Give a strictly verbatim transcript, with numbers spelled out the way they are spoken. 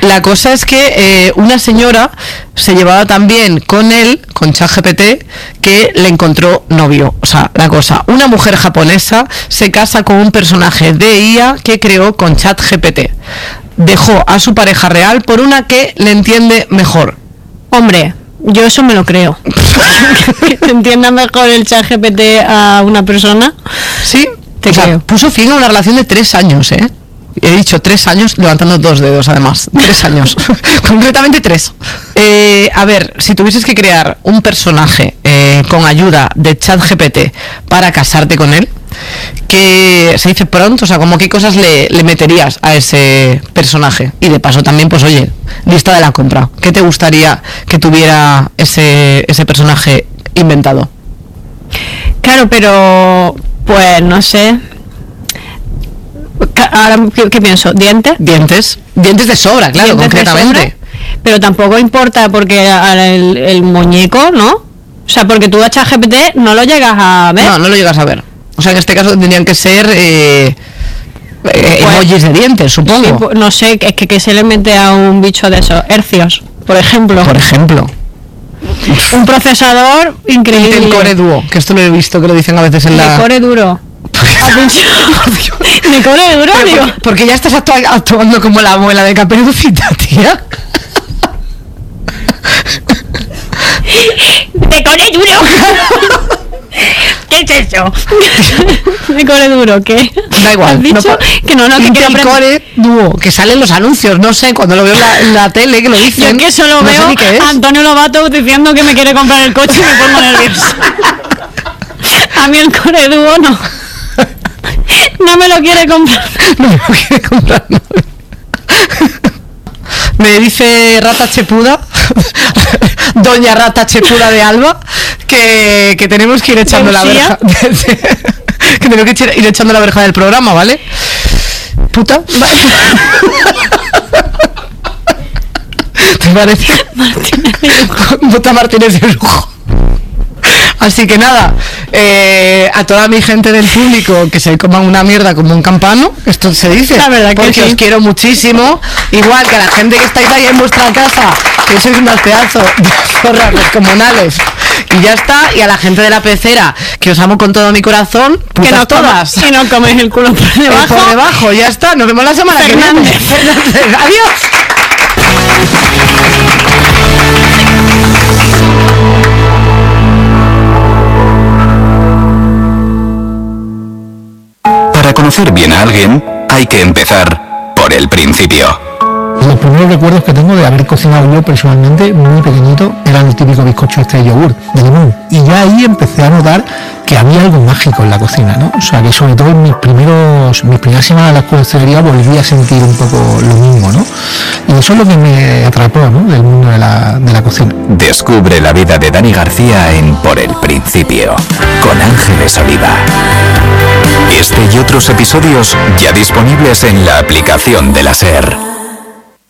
la cosa es que eh, una señora se llevaba también con él, con ChatGPT, que le encontró novio. O sea, la cosa, una mujer japonesa se casa con un personaje de I A que creó con ChatGPT. Dejó a su pareja real por una que le entiende mejor. Hombre, yo eso me lo creo. Que te entienda mejor el ChatGPT a una persona. Sí, te o creo. Sea, puso fin a una relación de tres años, ¿eh? He dicho tres años levantando dos dedos, además. Tres años. Concretamente tres. Eh, a ver, si tuvieses que crear un personaje eh, con ayuda de ChatGPT para casarte con él, ¿qué se dice pronto? O sea, como qué cosas le, le meterías a ese personaje. Y de paso también, pues oye, lista de la compra. ¿Qué te gustaría que tuviera ese, ese personaje inventado? Claro, pero pues no sé. Ahora, ¿qué, qué pienso? ¿Dientes? Dientes. Dientes de sobra, claro, Dientes concretamente. de sobra, pero tampoco importa porque el, el muñeco, ¿no? O sea, porque tú a ChatGPT no lo llegas a ver. No, no lo llegas a ver. O sea, en este caso tendrían que ser eh, eh, pues, emojis de dientes, supongo. Sí, pues, no sé, es que, que se le mete a un bicho de esos, hercios, por ejemplo. Por ejemplo. Un procesador increíble. El Core Duo, que esto lo he visto, que lo dicen a veces en la... El Core Duro. ¿De Core Duro, digo? Por, porque ya estás actu actuando como la abuela de Caperucita, tía. ¡De Core Duro! ¿Qué es eso? ¿De Core Duro qué? Da igual. ¿Has dicho? No, que no, no, que quiero aprender. Core Duo, que salen los anuncios, no sé, cuando lo veo en la, en la tele, que lo dicen. Yo que solo no veo sé a Antonio Lobato diciendo que me quiere comprar el coche y me pongo nerviosa. A mí el Core Duo no. No me lo quiere comprar. No me lo quiere comprar. No. Me dice Rata Chepuda, doña Rata Chepuda de Alba, que, que tenemos que ir echando la verja. Que tenemos que ir echando la verja del programa, ¿vale? Puta. ¿Te parece? Martínez de lujo. Puta Martínez de lujo. Así que nada, eh, a toda mi gente del público que se coman una mierda como un campano, esto se dice, la verdad que porque sí. Os quiero muchísimo, igual que a la gente que estáis ahí en vuestra casa, que sois unos pedazos de zorras descomunales, y ya está, y a la gente de la pecera, que os amo con todo mi corazón, que no todas. Que no comes el culo por debajo. Eh, por debajo, ya está, nos vemos la semana Fernández. que viene. Fernández. Adiós. Para conocer bien a alguien, hay que empezar por el principio. Los primeros recuerdos que tengo de haber cocinado yo personalmente, muy pequeñito, eran el típico bizcocho este de yogur, de limón. Y ya ahí empecé a notar que había algo mágico en la cocina, ¿no? O sea, que sobre todo en mis primeros, mis primeras semanas de la escuela de hostelería volví a sentir un poco lo mismo, ¿no? Y eso es lo que me atrapó, ¿no?, del mundo de la, de la cocina. Descubre la vida de Dani García en Por el Principio, con Ángeles Oliva. Este y otros episodios ya disponibles en la aplicación de la SER.